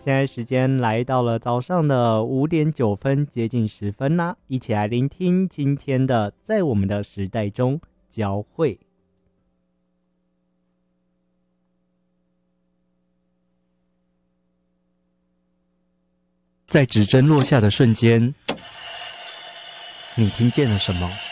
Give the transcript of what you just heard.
现在时间来到了早上的5:09，接近10分啦，一起来聆听今天的在我们的时代中交汇。在指针落下的瞬间，你听见了什么？